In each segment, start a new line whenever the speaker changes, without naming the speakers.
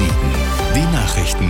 Siegen. Die Nachrichten.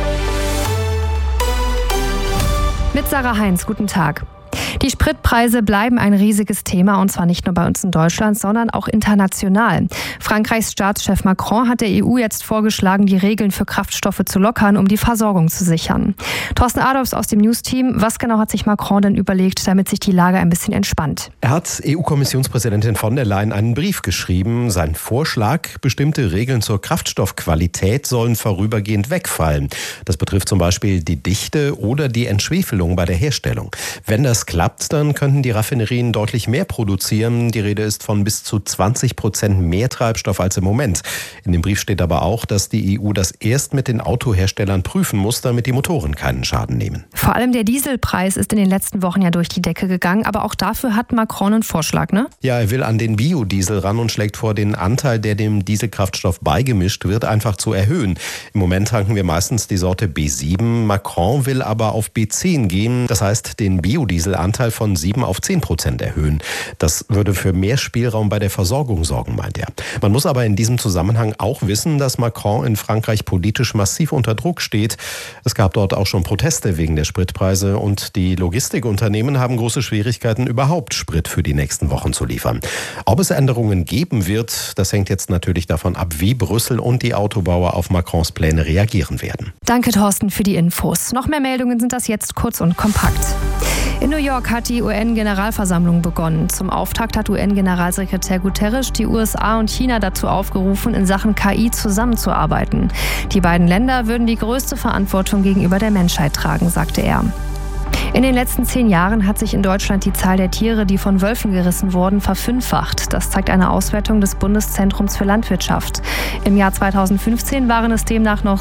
Mit Sarah Heinz, guten Tag. Die Spritpreise bleiben ein riesiges Thema, und zwar nicht nur bei uns in Deutschland, sondern auch international. Frankreichs Staatschef Macron hat der EU jetzt vorgeschlagen, die Regeln für Kraftstoffe zu lockern, um die Versorgung zu sichern. Thorsten Adolfs aus dem News-Team, was genau hat sich Macron denn überlegt, damit sich die Lage ein bisschen entspannt?
Er hat EU-Kommissionspräsidentin von der Leyen einen Brief geschrieben. Sein Vorschlag, bestimmte Regeln zur Kraftstoffqualität sollen vorübergehend wegfallen. Das betrifft zum Beispiel die Dichte oder die Entschwefelung bei der Herstellung. Wenn das klappt, dann könnten die Raffinerien deutlich mehr produzieren. Die Rede ist von bis zu 20% mehr Treibstoff als im Moment. In dem Brief steht aber auch, dass die EU das erst mit den Autoherstellern prüfen muss, damit die Motoren keinen Schaden nehmen.
Vor allem der Dieselpreis ist in den letzten Wochen ja durch die Decke gegangen, aber auch dafür hat Macron einen Vorschlag, ne?
Ja, er will an den Biodiesel ran und schlägt vor, den Anteil, der dem Dieselkraftstoff beigemischt wird, einfach zu erhöhen. Im Moment tanken wir meistens die Sorte B7. Macron will aber auf B10 gehen. Das heißt, den Biodieselanteil von 7 auf 10% erhöhen. Das würde für mehr Spielraum bei der Versorgung sorgen, meint er. Man muss aber in diesem Zusammenhang auch wissen, dass Macron in Frankreich politisch massiv unter Druck steht. Es gab dort auch schon Proteste wegen der Spritpreise und die Logistikunternehmen haben große Schwierigkeiten, überhaupt Sprit für die nächsten Wochen zu liefern. Ob es Änderungen geben wird, das hängt jetzt natürlich davon ab, wie Brüssel und die Autobauer auf Macrons Pläne reagieren werden.
Danke, Thorsten, für die Infos. Noch mehr Meldungen sind das jetzt kurz und kompakt. In New York hat die UN-Generalversammlung begonnen. Zum Auftakt hat UN-Generalsekretär Guterres die USA und China dazu aufgerufen, in Sachen KI zusammenzuarbeiten. Die beiden Länder würden die größte Verantwortung gegenüber der Menschheit tragen, sagte er. In den letzten 10 Jahren hat sich in Deutschland die Zahl der Tiere, die von Wölfen gerissen wurden, verfünffacht. Das zeigt eine Auswertung des Bundeszentrums für Landwirtschaft. Im Jahr 2015 waren es demnach noch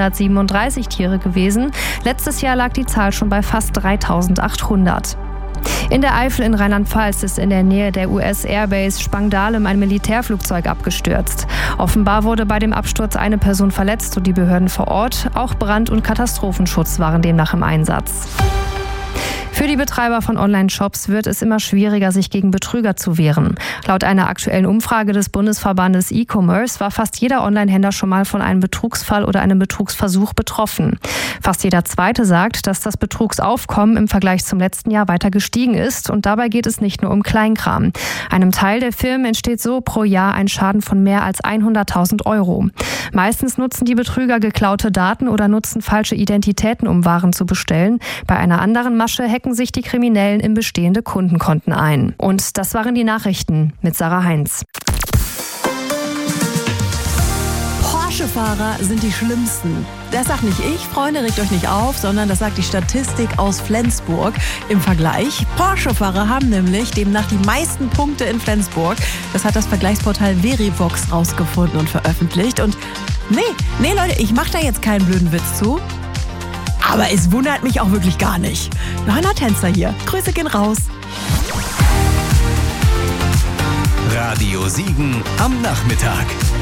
737 Tiere gewesen. Letztes Jahr lag die Zahl schon bei fast 3.800. In der Eifel in Rheinland-Pfalz ist in der Nähe der US-Airbase Spangdahlem ein Militärflugzeug abgestürzt. Offenbar wurde bei dem Absturz eine Person verletzt und die Behörden vor Ort, auch Brand- und Katastrophenschutz waren demnach im Einsatz. Für die Betreiber von Online-Shops wird es immer schwieriger, sich gegen Betrüger zu wehren. Laut einer aktuellen Umfrage des Bundesverbandes E-Commerce war fast jeder Online-Händler schon mal von einem Betrugsfall oder einem Betrugsversuch betroffen. Fast jeder Zweite sagt, dass das Betrugsaufkommen im Vergleich zum letzten Jahr weiter gestiegen ist. Und dabei geht es nicht nur um Kleinkram. Einem Teil der Firmen entsteht so pro Jahr ein Schaden von mehr als 100.000 Euro. Meistens nutzen die Betrüger geklaute Daten oder nutzen falsche Identitäten, um Waren zu bestellen. Bei einer anderen Masche hacken sich die Kriminellen in bestehende Kundenkonten ein. Und das waren die Nachrichten mit Sarah Heinz.
Porsche-Fahrer sind die schlimmsten. Das sagt nicht ich, Freunde, regt euch nicht auf, sondern das sagt die Statistik aus Flensburg. Im Vergleich, Porsche-Fahrer haben nämlich demnach die meisten Punkte in Flensburg. Das hat das Vergleichsportal Verivox rausgefunden und veröffentlicht. Und nee Leute, ich mache da jetzt keinen blöden Witz zu. Aber es wundert mich auch wirklich gar nicht. Johanna Tänzer hier. Grüße gehen raus.
Radio Siegen am Nachmittag.